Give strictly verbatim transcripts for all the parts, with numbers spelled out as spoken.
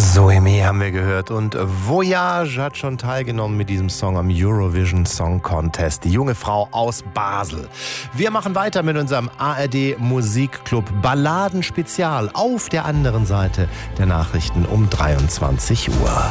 Zoe haben wir gehört und Voyage hat schon teilgenommen mit diesem Song am Eurovision Song Contest. Die junge Frau aus Basel. Wir machen weiter mit unserem A R D Musikclub Balladen Spezial auf der anderen Seite der Nachrichten um dreiundzwanzig Uhr.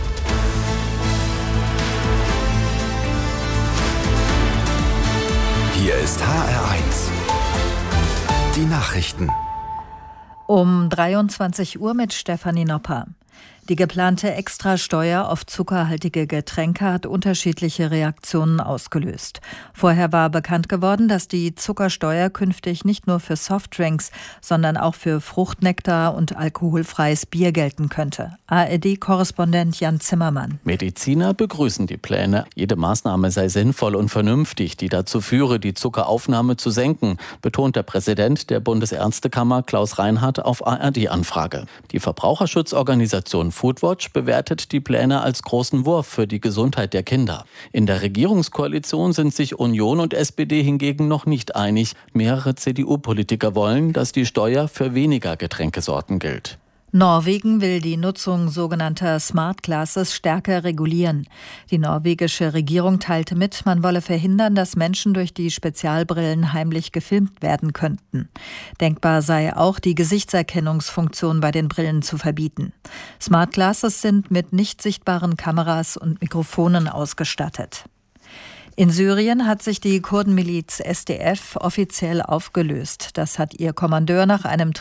Hier ist H R eins. Die Nachrichten. Um dreiundzwanzig Uhr mit Stefanie Nopper. Die geplante Extrasteuer auf zuckerhaltige Getränke hat unterschiedliche Reaktionen ausgelöst. Vorher war bekannt geworden, dass die Zuckersteuer künftig nicht nur für Softdrinks, sondern auch für Fruchtnektar und alkoholfreies Bier gelten könnte. A R D-Korrespondent Jan Zimmermann. Mediziner begrüßen die Pläne. Jede Maßnahme sei sinnvoll und vernünftig, die dazu führe, die Zuckeraufnahme zu senken, betont der Präsident der Bundesärztekammer Klaus Reinhardt auf A R D-Anfrage. Die Verbraucherschutzorganisation Foodwatch bewertet die Pläne als großen Wurf für die Gesundheit der Kinder. In der Regierungskoalition sind sich Union und S P D hingegen noch nicht einig. Mehrere C D U-Politiker wollen, dass die Steuer für weniger Getränkesorten gilt. Norwegen will die Nutzung sogenannter Smart Glasses stärker regulieren. Die norwegische Regierung teilte mit, man wolle verhindern, dass Menschen durch die Spezialbrillen heimlich gefilmt werden könnten. Denkbar sei auch, die Gesichtserkennungsfunktion bei den Brillen zu verbieten. Smart Glasses sind mit nicht sichtbaren Kameras und Mikrofonen ausgestattet. In Syrien hat sich die Kurdenmiliz S D F offiziell aufgelöst. Das hat ihr Kommandeur nach einem